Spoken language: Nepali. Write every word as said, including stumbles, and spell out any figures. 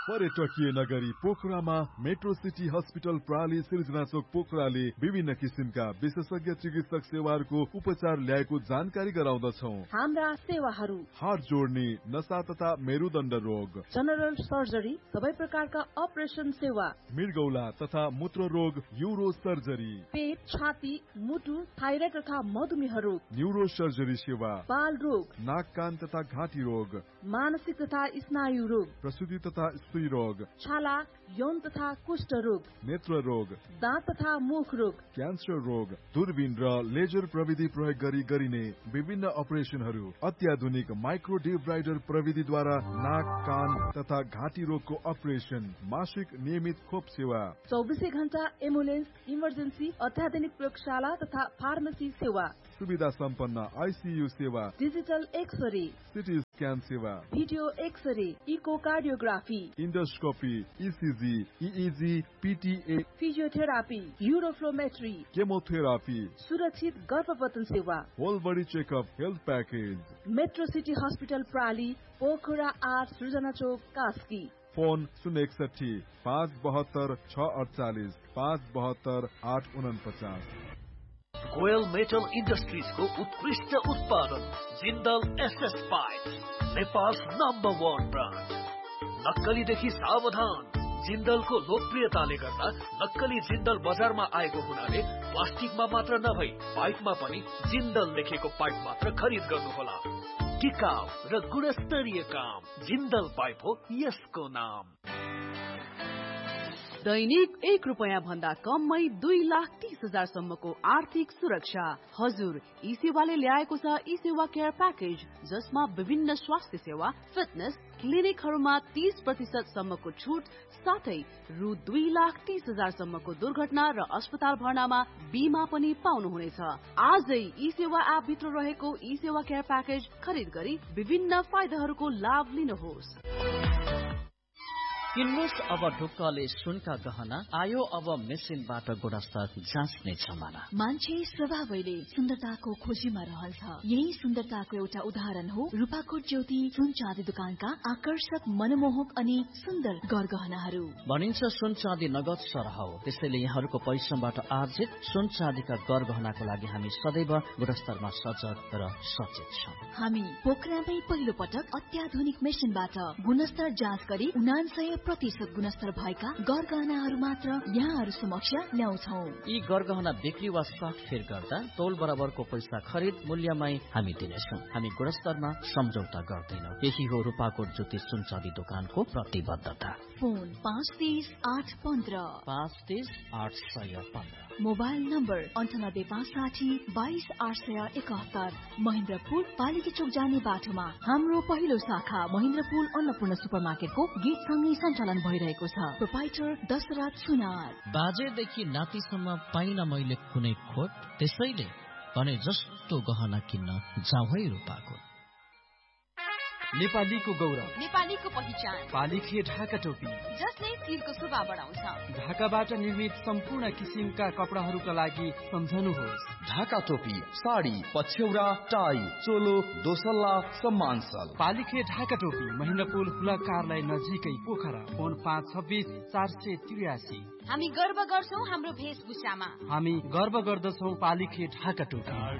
पर्यटकीय नगरी पोखरामा मेट्रो सिटी हस्पिटल प्राली सिर्जना चोक पोखराले विभिन्न किसिमका विशेषज्ञ चिकित्सक सेवाहरूको उपचार ल्याएको जानकारी गराउँदछौ। हाम्रा सेवाहरू हात जोड्ने, नसा तथा मेरुदण्ड रोग, जनरल सर्जरी, सबै प्रकारका अपरेसन सेवा, मृगौला तथा मूत्र रोग, यूरो सर्जरी, पेट, छाती, मुटु, थाइराइड तथा मधुमेह रोग, न्यूरो सर्जरी सेवा, बाल रोग, नाक कान तथा घाँटी रोग, मानसिक तथा स्नायु रोग, प्रसूति तथा स्त्री रोग, छाला, यौन तथा कुष्ठ रोग, नेत्र रोग, दाँत तथा मुख रोग, क्यान्सर रोग, दूरबीन र लेजर प्रविधि प्रयोग गरी गरिने विभिन्न अपरेसनहरू, अत्याधुनिक माइक्रो डिब्राइडर प्रविधिद्वारा नाक कान तथा घाँटी रोगको अपरेसन, मासिक नियमित खोप सेवा, चौबिसै घण्टा एम्बुलेन्स, इमर्जेन्सी, अत्याधुनिक प्रयोगशाला तथा फार्मेसी सेवा, सुविधा सम्पन्न आइसियू सेवा, डिजिटल एक्सरे, सिटी स्क्यान सेवा, video x-ray, eco cardiography, endoscopy, ECG, इइजी, पिटिए, physiotherapy, uroflowmetry, chemotherapy, सुरक्षित गर्भपतन सेवा, whole body checkup health package, metro city hospital प्राली, Pokhara आठ, सृजना चोक, कास्की। फोन शून्य एकसठी पाँच बहत्तर छ अडचालिस पाँच बहत्तर आठ उनपचास। गोयल मेटल इन्डस्ट्रिजको उत्कृष्ट उत्पादन Jindal SS pipe, Nepal's number one brand. नक्कलीदेखि सावधान। जिन्दलको लोकप्रियताले गर्दा नक्कली जिन्दल बजारमा आएको हुनाले प्लास्टिकमा मात्र नभई पाइपमा पनि जिन्दल लेखेको पाइप मात्र खरिद गर्नुहोला। टिकाउ र गुणस्तरीय काम, जिन्दल पाइप हो यसको नाम। दैनिक एक रुपियाँ भन्दा कममै दुई लाख तीस हजार सम्मको आर्थिक सुरक्षा। हजुर, ई सेवाले ल्याएको छ ई सेवा केयर प्याकेज, जसमा विभिन्न स्वास्थ्य सेवा, फिटनेस, क्लिनिकहरूमा तीस प्रतिशत सम्मको छुट साथै रु दुई लाख तीस हजार सम्मको दुर्घटना र अस्पताल भर्नामा बीमा पनि पाउनुहुनेछ। आजै ई सेवा एप भित्र रहेको ई सेवा केयर प्याकेज खरिद गरी विभिन्न फाइदाहरूको लाभ लिनुहोस्। किन्नुहोस् अब ढुक्कले सुनका गहना, आयो अब मेसिनबाट गुणस्तर जाँच्ने जमाना। मान्छे स्वभावैले सुन्दरताको खोजीमा रहन्छ। यही सुन्दरताको एउटा उदाहरण हो रूपाकोट ज्योति सुन चाँदी दोकानका आकर्षक, मनमोहक अनि सुन्दर गरगहनाहरू। भनिन्छ सुन चाँदी नगद सरह हो, त्यसैले यहाँहरूको परिश्रमबाट आर्जित सुन चाँदीका गरगहनाको लागि हामी सदैव गुणस्तरमा सजग र सचेत छौँ। हामी पोखरामै पहिलो पटक अत्याधुनिक मेसिनबाट गुणस्तर जाँच गरी उनान्सय प्रतिशत गुणस्तर भएका गरगहनाहरू मात्र यहाँहरू समक्ष ल्याउँछौ। यी गरगहना बिक्री वा साटफेर गर्दा तौल बराबरको पैसा खरिद मूल्यमै हामी दिनेछौँ। हामी गुणस्तरमा सम्झौता गर्दैनौँ। यही हो रूपाकोट ज्योति सुन चाँदी दोकानको प्रतिबद्धता। फोन पाँच तीस आठ पन्ध्र पाँच तीस आठ सय पन्ध्र। मोबाइल नम्बर अन्ठानब्बे पाँच साठी बाइस आठ सय एकात्तर। महेन्द्रपुर पालिकी चोक जाने बाटोमा हाम्रो पहिलो शाखा महेन्द्रपुर अन्नपूर्ण सुपर मार्केटको गेटसँगै सञ्चालन भइरहेको छ। प्रोपाइटर दशरथ सुनार। बाजेदेखि नातिसम्म पाइन मैले कुनै खोट, त्यसैले भने जस्तो गहना किन्न जाउँ है रूपाकोट। नेपालीको गौरव, नेपालीको पहिचान, पालिखे ढाका टोपी, जसले शिरको शोभा बढाउँछ। ढाकाबाट निर्मित सम्पूर्ण किसिमका कपडाहरूका लागि सम्झनुहोस् ढाका टोपी, साडी, पछ्यौरा, टाई, चोलो, दोसल्ला, सम्मानसल। पालिखे ढाका टोपी महेन्द्रपुर हुला कार्यालय नजिकै पोखरा। फोन पाँच छब्बिस चार सय त्रियासी। हामी गर्व गर्छौं हाम्रो भेषभूषामा। हामी गर्व गर्दछौं पालिखे ढाका टोपी।